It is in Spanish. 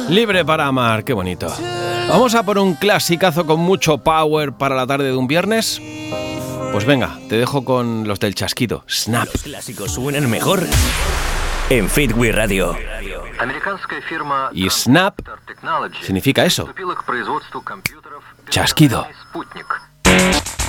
Libre para amar, qué bonito. Vamos a por un clasicazo con mucho power para la tarde de un viernes. Pues venga, te dejo con los del chasquido, Snap. Los clásicos suenan mejor en Fitwi Radio. Y Snap significa eso. Chasquido.